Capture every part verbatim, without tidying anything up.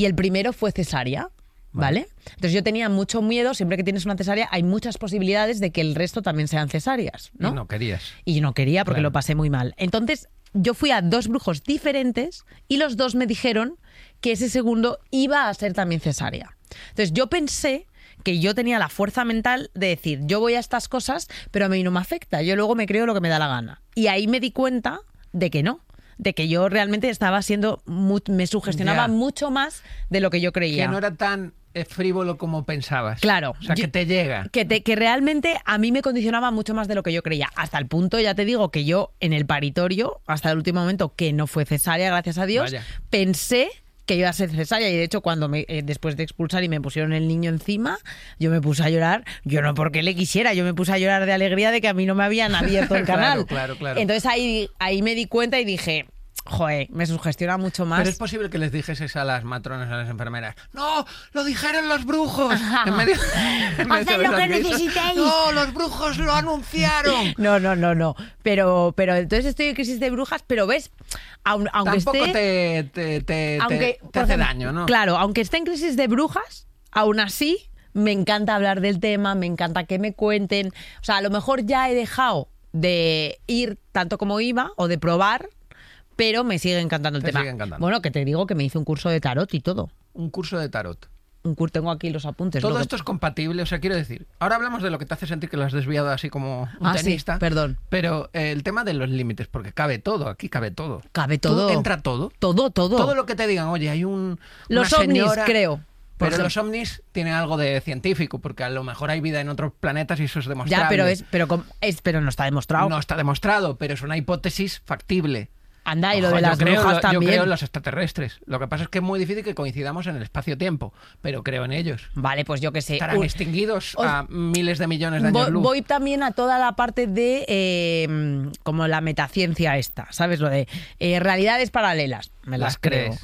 y el primero fue cesárea. ¿Vale? Entonces yo tenía mucho miedo, siempre que tienes una cesárea hay muchas posibilidades de que el resto también sean cesáreas, ¿no? Y no querías. Y no quería porque Claro. lo pasé muy mal. Entonces yo fui a dos brujos diferentes y los dos me dijeron que ese segundo iba a ser también cesárea. Entonces yo pensé que yo tenía la fuerza mental de decir, yo voy a estas cosas, pero a mí no me afecta, yo luego me creo lo que me da la gana. Y ahí me di cuenta de que no. De que yo realmente estaba siendo, mu- me sugestionaba Ya. mucho más de lo que yo creía. Que no era tan eh, frívolo como pensabas. Claro. O sea, Yo- que te llega. Que, te- que realmente a mí me condicionaba mucho más de lo que yo creía. Hasta el punto, ya te digo, que yo en el paritorio, hasta el último momento, que no fue cesárea, gracias a Dios, Vaya. pensé que iba a ser cesárea. Y de hecho, cuando me, eh, después de expulsar y me pusieron el niño encima, yo me puse a llorar. Yo no porque le quisiera, yo me puse a llorar de alegría de que a mí no me habían abierto el Claro, canal. claro, claro. Entonces ahí, ahí me di cuenta y dije... Joder, me sugestiona mucho más. Pero es posible que les dijeses a las matronas, a las enfermeras, ¡no! ¡Lo dijeron los brujos! En medio- en medio Haced de lo las que risas. necesitéis. ¡No! ¡Los brujos lo anunciaron! No, no, no, no. Pero, pero entonces estoy en crisis de brujas, pero ves, aun- aunque Tampoco esté... te, te, te, aunque, te- te por hace ejemplo, daño, ¿no? Claro, aunque esté en crisis de brujas, aún así me encanta hablar del tema, me encanta que me cuenten. O sea, a lo mejor ya he dejado de ir tanto como iba o de probar, pero me sigue encantando el Te tema. sigue encantando. Bueno, que te digo que me hice un curso de tarot y todo. Un curso de tarot. Un curso, tengo aquí los apuntes. Todo lo que- esto es compatible, o sea, quiero decir, ahora hablamos de lo que te hace sentir que lo has desviado así como un Ah, sí, tenista. perdón. Pero eh, el tema de los límites, porque cabe todo, aquí cabe todo. Cabe Tú todo. entra todo. Todo, todo. Todo lo que te digan, oye, hay un. Los una ovnis, señora- creo. por Pero ejemplo. los ovnis tienen algo de científico, porque a lo mejor hay vida en otros planetas y eso es demostrable. Ya, pero es, pero com- es, pero no está demostrado. No está demostrado, pero es una hipótesis factible. Anda, y lo Ojo, de yo las creo, brujas yo también. creo en los extraterrestres. Lo que pasa es que es muy difícil que coincidamos en el espacio-tiempo, pero creo en ellos. Vale, pues yo qué sé. Estarán Un- extinguidos os- a miles de millones de años Voy, luz. voy también a toda la parte de eh, como la metaciencia esta, ¿sabes? Lo de eh, realidades paralelas, me las, Las creo. crees.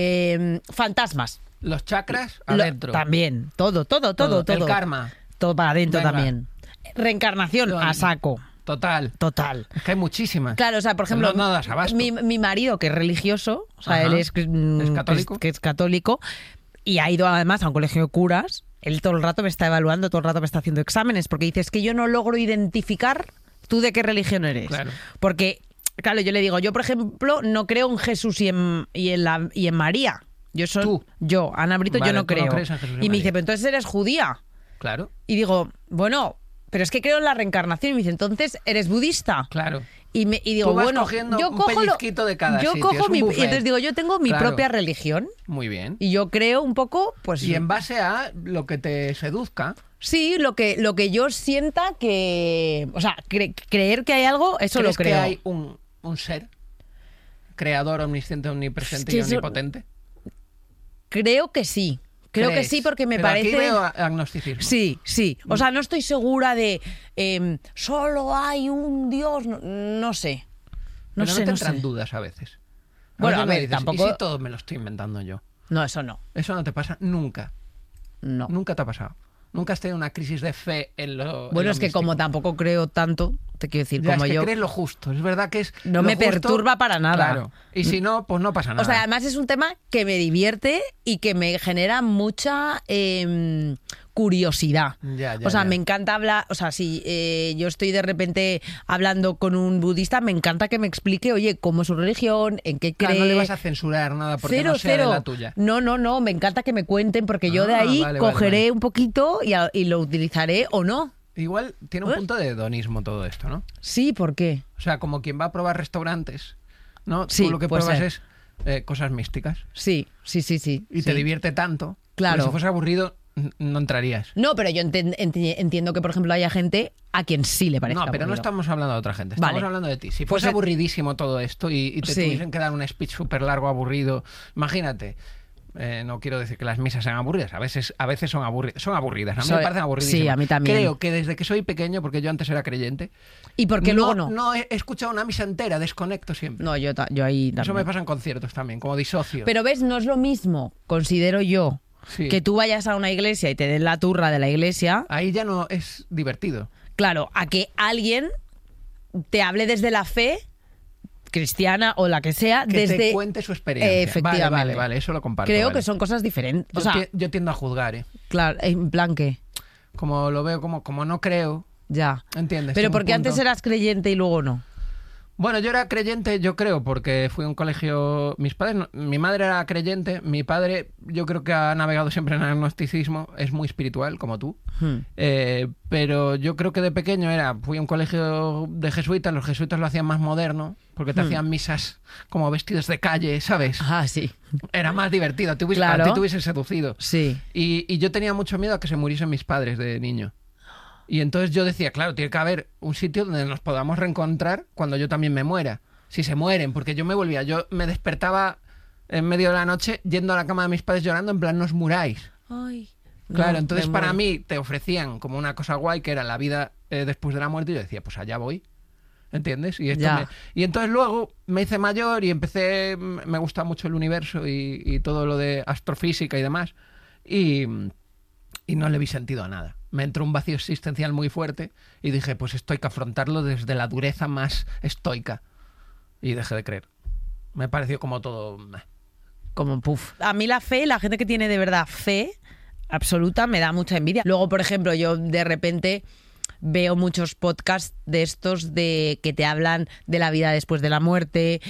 Eh, fantasmas, Los chakras lo- adentro. también, todo, todo, todo, todo. El karma. Todo para adentro Venga. también. Reencarnación, a saco, Total. total. Es que hay muchísimas. Claro, o sea, por ejemplo, No, no das abasto. mi, mi marido, que es religioso, o sea, Ajá. él es, mm, ¿Es católico? Que es, que es católico, y ha ido además a un colegio de curas, él todo el rato me está evaluando, todo el rato me está haciendo exámenes, porque dice, es que yo no logro identificar tú de qué religión eres. Claro. Porque, claro, yo le digo, yo, por ejemplo, no creo en Jesús y en, y en, la, y en María. Yo soy, Tú. yo, Ana Brito, Vale, yo no tú no creo. crees en Jesús y y me María. dice, pero entonces eres judía. Claro, Y digo, bueno, pero es que creo en la reencarnación. Y me dice, entonces eres budista. claro. Y, me, y digo, Tú vas bueno, cogiendo yo un cojo lo- pellizquito de cada yo sitio, es cojo un mi, y buffet. entonces digo, yo tengo mi Claro. propia religión Muy bien. y yo creo un poco, pues Y en base a lo que te seduzca, sí, lo que lo que yo sienta que, o sea, cre- creer que hay algo, eso lo ¿crees creo. que hay un, un ser creador, omnisciente, omnipresente Es que y eso- omnipotente? Creo que sí. Creo que ¿Crees? sí porque me Pero parece Aquí veo a- agnosticismo. Sí, sí. O sea, no estoy segura de em, solo hay un Dios, no, no sé. No Pero sé, no te no entran sé. dudas a veces. Bueno, veces a me ver, dices, tampoco- ¿y si todo me lo estoy inventando yo? No, eso no. Eso no te pasa nunca. No. Nunca te ha pasado. Nunca has tenido una crisis de fe en lo. en Bueno, lo es que místico. como tampoco creo tanto, te quiero decir, Ya, como es que yo. crees lo justo. Es verdad que es. No lo me justo, perturba para nada. Claro. Y si no, pues no pasa nada. O sea, además es un tema que me divierte y que me genera mucha em, curiosidad. Ya, ya, o sea, ya. me encanta hablar, o sea, si eh, yo estoy de repente hablando con un budista, me encanta que me explique, oye, cómo es su religión, en qué cree. Claro, no le vas a censurar nada porque cero, no sea cero. de la tuya. No, no, no, me encanta que me cuenten porque yo de Ah, ahí vale, vale, cogeré vale. un poquito y, a- y lo utilizaré o no. Igual tiene un ¿Eh? punto de hedonismo todo esto, ¿no? Sí, ¿por qué? O sea, como quien va a probar restaurantes, ¿no? Sí, Tú lo que puede pruebas ser. es eh, cosas místicas Sí, sí, sí, sí. y sí. te divierte tanto. Claro. Porque si fuese aburrido, n- no entrarías. No, pero yo enten- enti- entiendo que, por ejemplo, haya gente a quien sí le parezca No, pero no aburrido. estamos hablando de otra gente, estamos Vale. hablando de ti. Si Pues fuese eh, aburridísimo todo esto y, y te sí. tuviesen que dar un speech súper largo, aburrido, imagínate. eh, no quiero decir que las misas sean aburridas, a veces, a veces son aburridas. Son aburridas, a mí Soy- me parecen aburridísimas. sí, a mí también. Creo que desde que soy pequeño, porque yo antes era creyente, ¿Y por qué luego no? No he escuchado una misa entera, desconecto siempre. No, yo, ta- yo ahí Eso también. me pasa en conciertos también, como disocio. Pero ves, no es lo mismo, considero yo, Sí. que tú vayas a una iglesia y te den la turra de la iglesia, Ahí ya no es divertido. claro, a que alguien te hable desde la fe cristiana o la que sea, que desde... te cuente su experiencia. Eh, efectivamente. Vale, vale, vale, eso lo comparto. Creo vale. que son cosas diferentes. O Yo, sea, ti- yo tiendo a juzgar, ¿eh? claro, en plan que... Como lo veo, como, como no creo, Ya. ¿entiendes? Pero En un porque antes punto- eras creyente y luego no. Bueno, yo era creyente, yo creo, porque fui a un colegio... Mis padres, no- mi madre era creyente, mi padre yo creo que ha navegado siempre en el agnosticismo, es muy espiritual, como tú. Hmm. Eh, pero yo creo que de pequeño era, fui a un colegio de jesuitas, los jesuitas lo hacían más moderno, porque te Hmm. hacían misas como vestidos de calle, ¿sabes? Ah, sí. Era más divertido, te hubiese- Claro. a ti te hubiesen seducido. Sí. Y, y yo tenía mucho miedo a que se muriesen mis padres de niño. Y entonces yo decía, claro, tiene que haber un sitio donde nos podamos reencontrar cuando yo también me muera. Si se mueren, porque yo me volvía, yo me despertaba en medio de la noche yendo a la cama de mis padres llorando, en plan, no os muráis. Ay. Claro, no, entonces me para muero. mí te ofrecían como una cosa guay que era la vida eh, después de la muerte y yo decía, pues allá voy. ¿Entiendes? Y, esto Ya. me- y entonces luego me hice mayor y empecé, m- me gusta mucho el universo y, y todo lo de astrofísica y demás. Y, y no le vi sentido a nada. Me entró un vacío existencial muy fuerte y dije, pues esto hay que afrontarlo desde la dureza más estoica. Y dejé de creer. Me pareció como todo... meh. Como puff. A mí la fe, la gente que tiene de verdad fe absoluta, me da mucha envidia. Luego, por ejemplo, yo de repente veo muchos podcasts de estos de que te hablan de la vida después de la muerte,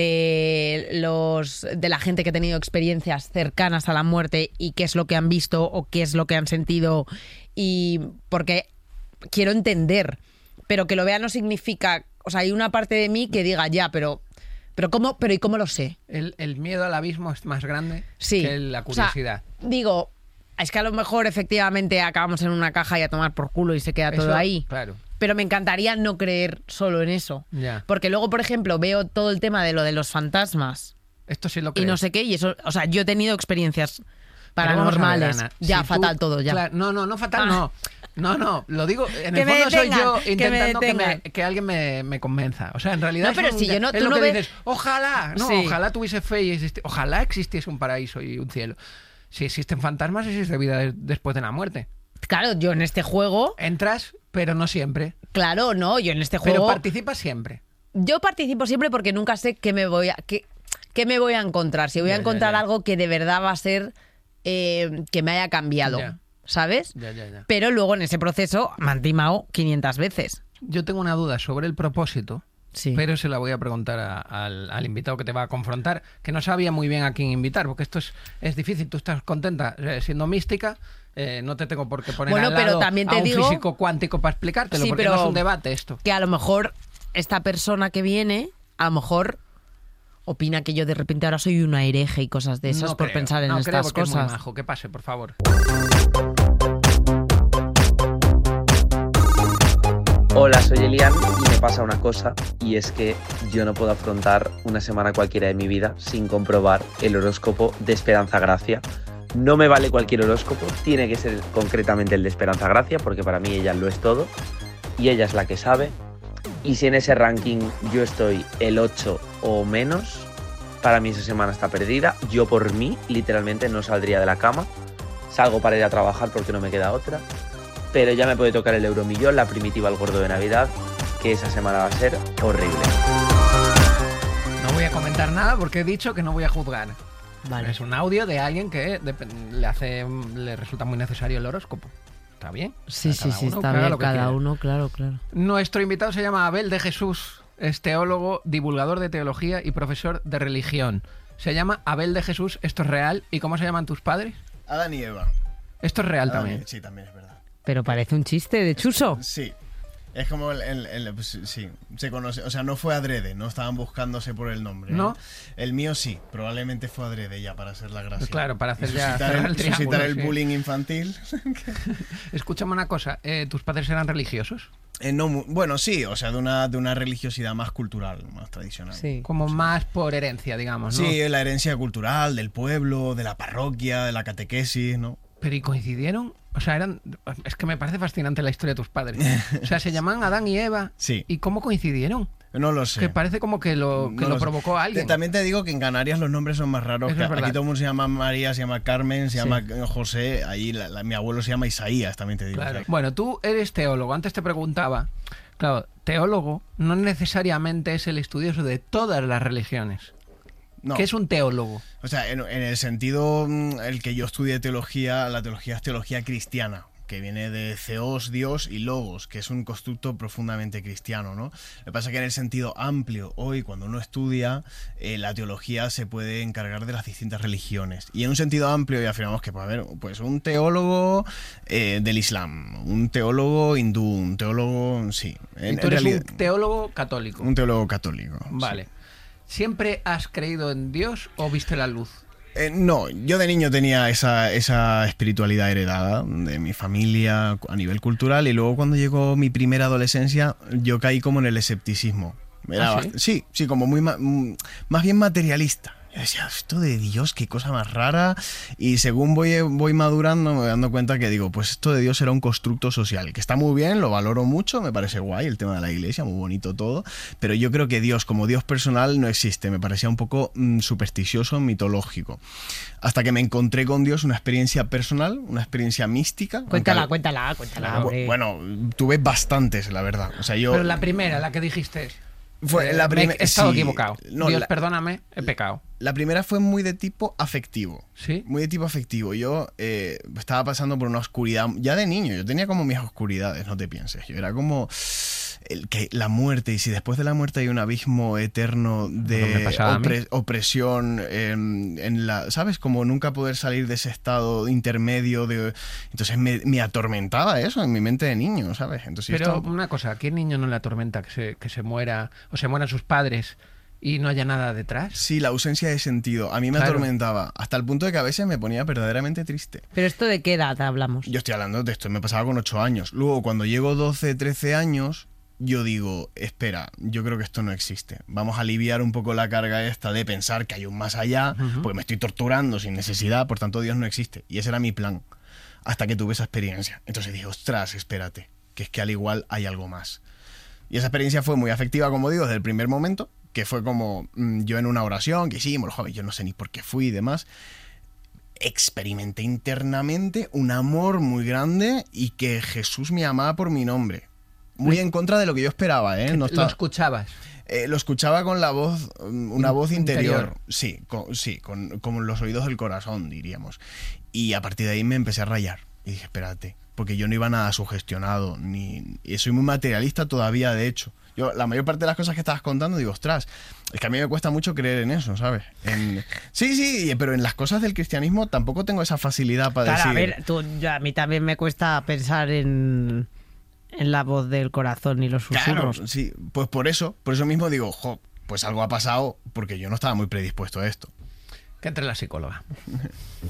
de los de la gente que ha tenido experiencias cercanas a la muerte y qué es lo que han visto o qué es lo que han sentido, y porque quiero entender, pero que lo vea no significa, o sea, hay una parte de mí que diga ya, pero pero cómo, pero ¿y cómo lo sé? El, el miedo al abismo es más grande Sí. que la O sea, curiosidad. digo, es que a lo mejor efectivamente acabamos en una caja y a tomar por culo y se queda todo Eso, ahí. Claro. Pero me encantaría no creer solo en eso. Ya. Porque luego, por ejemplo, veo todo el tema de lo de los fantasmas Esto sí lo y creo. no sé qué, y eso, o sea, yo he tenido experiencias Pero vamos a ver, paranormales. Ana, Ya, si tú- fatal todo, ya. Claro, no, no, no fatal, Ah. no. No, no, lo digo, en Que el me fondo soy detengan, yo que me intentando que, me- detengan. que alguien me, me convenza. O sea, en realidad No, pero es un- si yo no- es tú lo no que ves- dices, ojalá, no, Sí. ojalá tuviese fe y existi- ojalá existiese un paraíso y un cielo. Si existen fantasmas, existe vida de- después de la muerte. Claro, yo en este juego, Entras, pero no siempre. claro, no, yo en este Pero juego, participas siempre. yo participo siempre porque nunca sé qué me voy a, qué, qué me voy a encontrar. Si voy Ya, a ya, encontrar ya. algo que de verdad va a ser eh, que me haya cambiado, Ya. ¿sabes? Ya, ya, ya. Pero luego en ese proceso me han timado quinientas veces. Yo tengo una duda sobre el propósito. Sí. Pero se la voy a preguntar a- al, al invitado que te va a confrontar, que no sabía muy bien a quién invitar, porque esto es, es difícil. Tú estás contenta eh, siendo mística, eh, no te tengo por qué poner Bueno, al pero lado también te a un digo- físico cuántico para explicártelo, Sí, porque pero- no es un debate esto. Que a lo mejor esta persona que viene, a lo mejor opina que yo de repente ahora soy una hereje y cosas de esas No por creo, pensar en no creo estas porque es muy cosas. majo. Que pase, por favor. Hola, soy Elian y me pasa una cosa, y es que yo no puedo afrontar una semana cualquiera de mi vida sin comprobar el horóscopo de Esperanza Gracia. No me vale cualquier horóscopo, tiene que ser concretamente el de Esperanza Gracia, porque para mí ella lo es todo y ella es la que sabe. Y si en ese ranking yo estoy el ocho o menos, para mí esa semana está perdida. Yo por mí literalmente no saldría de la cama, salgo para ir a trabajar porque no me queda otra. Pero ya me puede tocar el euromillón, la primitiva, el gordo de Navidad, que esa semana va a ser horrible. No voy a comentar nada porque he dicho que no voy a juzgar. Vale. Es un audio de alguien que dep- le hace, le resulta muy necesario el horóscopo. ¿Está bien? Sí, O sí, sea, cada sí, uno está que haga bien, lo que cada quiera. uno, claro, claro. Nuestro invitado se llama Abel de Jesús, es teólogo, divulgador de teología y profesor de religión. Se llama Abel de Jesús, esto es real. ¿Y cómo se llaman tus padres? Adán y Eva. Esto es real Adán y- también. Sí, también es verdad. Pero parece un chiste de chuso. Sí. Es como el, el- el- pues, sí, se conoce, o sea, no fue adrede, no estaban buscándose por el nombre. ¿No? El mío sí, probablemente fue adrede ya para hacer la gracia. Pues claro, para hacer Y ya suscitar cerrar el, el triángulo, suscitar el sí. bullying infantil. Escúchame una cosa, eh, ¿tus padres eran religiosos? Eh, no, mu- bueno, sí, o sea, de una, de una religiosidad más cultural, más tradicional. Sí. Como más por herencia, digamos, ¿no? Sí, la herencia cultural del pueblo, de la parroquia, de la catequesis, ¿no? Pero ¿y coincidieron? O sea, eran... Es que me parece fascinante la historia de tus padres. O sea, se llaman Adán y Eva. Sí. ¿Y cómo coincidieron? No lo sé. Que parece como que lo, que No lo lo sé. provocó alguien. Te- También te digo que en Canarias los nombres son más raros. Eso Que es verdad. aquí todo el mundo se llama María, se llama Carmen, se Sí. llama José. Ahí la- la- mi abuelo se llama Isaías, también te digo. Claro. O sea, Bueno, tú eres teólogo. Antes te preguntaba Claro, teólogo no necesariamente es el estudioso de todas las religiones. No. ¿Qué es un teólogo? O sea, en, en el sentido mm, el que yo estudié teología, la teología es teología cristiana, que viene de Theos, Dios, y Logos, que es un constructo profundamente cristiano, ¿no? Lo que pasa es que en el sentido amplio, hoy, cuando uno estudia, eh, la teología se puede encargar de las distintas religiones. Y en un sentido amplio, ya afirmamos que puede haber pues, un teólogo eh, del Islam, un teólogo hindú, un teólogo, sí. En, Y tú en eres realidad, un teólogo católico. un teólogo católico. Vale. Sí. ¿Siempre has creído en Dios o viste la luz? Eh, no, yo de niño tenía esa, esa espiritualidad heredada de mi familia a nivel cultural y luego cuando llegó mi primera adolescencia yo caí como en el escepticismo. Era ¿Ah, sí? bast- sí, sí, como muy ma- mm, más bien materialista. Yo decía, esto de Dios, qué cosa más rara. Y según voy, voy madurando me voy dando cuenta que digo, pues esto de Dios era un constructo social, que está muy bien, lo valoro mucho, me parece guay el tema de la iglesia, muy bonito todo, pero yo creo que Dios como Dios personal no existe, me parecía un poco mm, supersticioso, mitológico. Hasta que me encontré con Dios, una experiencia personal, una experiencia mística. Cuéntala, Aunque- cuéntala, cuéntala. Bu- hombre. Bueno, tuve bastantes, la verdad. O sea, yo... Pero la primera, la que dijiste... Fue eh, la me primera... he estado sí. equivocado. No, Dios, la- perdóname, he pecado. La primera fue muy de tipo afectivo. ¿Sí? Muy de tipo afectivo. Yo eh, estaba pasando por una oscuridad. Ya de niño, yo tenía como mis oscuridades, no te pienses. Yo era como el que la muerte, y si después de la muerte hay un abismo eterno Como me de pasaba a mí. opre- opresión, eh, en la, ¿sabes? Como nunca poder salir de ese estado intermedio. De, entonces me, me atormentaba eso en mi mente de niño, ¿sabes? Entonces yo Pero estaba- una cosa, ¿a qué niño no le atormenta que se, que se muera o se mueran sus padres y no haya nada detrás? Sí, la ausencia de sentido. A mí me Claro. atormentaba. Hasta el punto de que a veces me ponía verdaderamente triste. Pero esto de qué edad hablamos. Yo estoy hablando de esto, me pasaba con ocho años. Luego, cuando llego doce, trece años, yo digo, espera, yo creo que esto no existe. Vamos a aliviar un poco la carga esta de pensar que hay un más allá, Ujú. porque me estoy torturando sin necesidad, por tanto Dios no existe. Y ese era mi plan, hasta que tuve esa experiencia. Entonces dije, ostras, espérate, que es que al igual hay algo más. Y esa experiencia fue muy afectiva, como digo, desde el primer momento, que fue como mm, yo en una oración, que hicimos, joder, yo no sé ni por qué fui y demás, experimenté internamente un amor muy grande y que Jesús me amaba por mi nombre. Muy en contra de lo que yo esperaba, ¿eh? No Lo estaba- escuchabas. eh, lo escuchaba con la voz, mm, una In- voz interior. interior. Sí, con, sí con, con los oídos del corazón, diríamos. Y a partir de ahí me empecé a rayar. Y dije, espérate, porque yo no iba nada sugestionado, ni y soy muy materialista todavía, de hecho. Yo, la mayor parte de las cosas que estabas contando, digo, ostras, es que a mí me cuesta mucho creer en eso, ¿sabes? En- sí, sí, pero en las cosas del cristianismo tampoco tengo esa facilidad para Claro, a decir... ver, tú, yo- a mí también me cuesta pensar en, en la voz del corazón y los Claro, susurros. sí, pues por eso, por eso mismo digo, jo, pues algo ha pasado porque yo no estaba muy predispuesto a esto. Que entre la psicóloga.